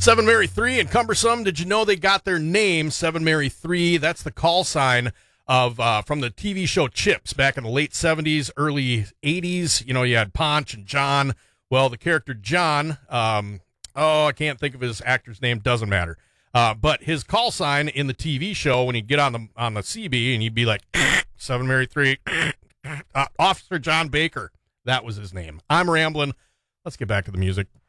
Seven Mary 3 and Cumbersome. Did you know they got their name, Seven Mary 3? That's the call sign of from the TV show Chips back in the late 70s, early 80s. You know, you had Ponch and John. Well, the character John, I can't think of his actor's name, doesn't matter. But his call sign in the TV show, when he'd get on the CB and he'd be like, Seven Mary 3, Officer John Baker. That was his name. I'm rambling. Let's get back to the music.